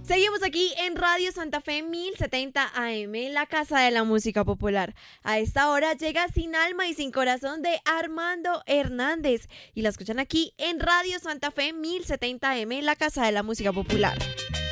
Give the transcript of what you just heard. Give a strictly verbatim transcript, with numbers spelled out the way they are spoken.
Seguimos aquí en Radio Santa Fe mil setenta A M, la casa de la música popular. A esta hora llega Sin Alma y Sin Corazón de Armando Hernández y la escuchan aquí en Radio Santa Fe mil setenta A M, la casa de la música popular.